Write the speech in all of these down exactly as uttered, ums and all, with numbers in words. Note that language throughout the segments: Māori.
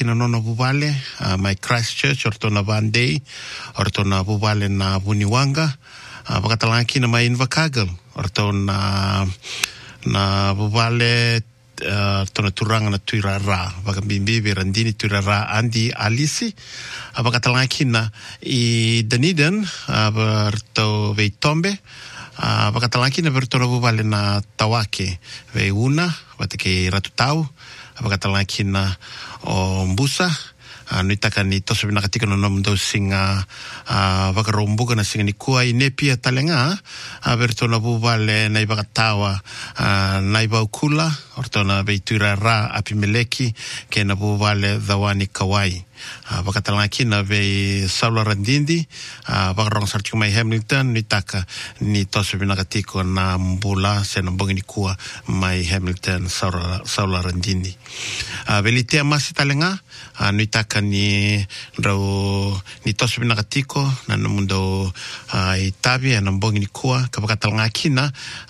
Ina nono bubale, uh, my Christchurch, or tona Vandei, or tona bubale na Buniwanga, uh, pakatalaki na may Invakagal, or tona na bubale uh, tona turanga na tuirara, pakabimbi virandini tuirara andi alisi, uh, pakatalaki na I Dunedin, uh, berto veitombe, uh, pakatalaki na berto na bubale na Tawake, vei una, watake ratutau, pakatalaki na o Mbusa, uh, nuitaka ni toso binakatika no nomdo singa uh, vakarombuka na singa ni kua I nepia talenga, uh, bertona bubale na ibakatawa uh, na ibaukula, ortona beituira ra apimeleki, ke na bubale dhawani kawai. Uh, Pakatalaki na ve Saula Randindi, uh, Pakarong Sarchuk mai Hamilton, nitaka ni toso binakatiko na mbula sena mbongi ni kua mai Hamilton Saula, Saula Randindi. Uh, Velitea masi talenga, uh, nitaka ni rau ni toso binakatiko na namundo uh, Itabi na mbongi ni kua kapakatalaki na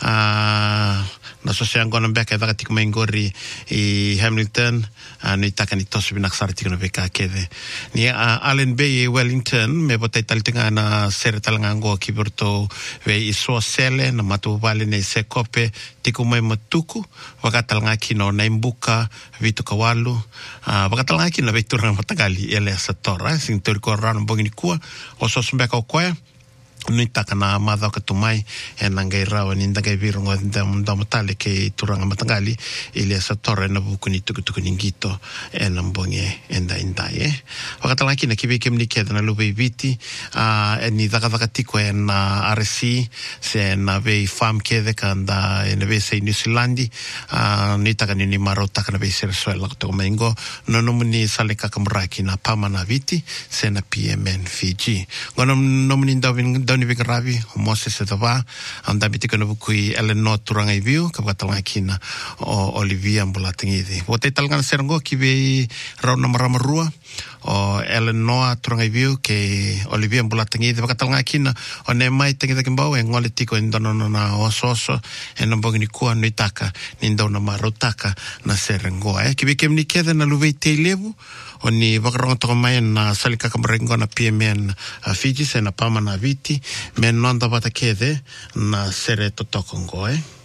uh, na sosiango na mbeka edakatiko mai ngori I Hamilton, uh, nitaka ni toso binakasartiko na veka kede. Ni uh, Allen Bay Wellington me botai taltinga na sere talanga ngo kiberto ve iso sele na matubale ne sekope tiku mai matuku wakatalanga kino na imbuka vitu kawalu uh, wakatalanga kino ve turanga matagali ele satora sing turiko rano bongi ni kua oso sumbeka okoya nitaka na madha katumai e nangai rawa ni ndagai virungo ndamatale ke turanga matangali ile sa torre na buku ni tukutuku ningito e nambonge enda indai e wakatalaki na kibike mnikeda na lube viti uh, e ni dhaka dhaka tiko e na R C se na vei farm kede kanda e na vei se New Zealandi uh, nitaka ni ni maro taka na vei Seresuela kutoko maingo nonomuni sale kakamuraki na pama na viti se na P M N Fiji gonom nomuni ndawin Doni Vigaravi, Moses Edava, and Dabitika Nobukui, Eleanor Turanga View, Kabatalakina, or Olivia Mbulatingidi. What they talgan Serango, Kibi, Rona Maramarua, or Eleanor Turanga View, K. Olivia Mbulatingidi, Katalakina, or Nemai Tagambao, and Walitico in Donona, Ososo, and Namboginikua, Nitaka, Nindona Marotaka, na Serango. Kibi came Nikeda, Naluve Televu. Oni wakarongo toko mai na salika kamarengo na P M N uh, Fiji se na pama na viti men nonda bata kede na sere to tokongo eh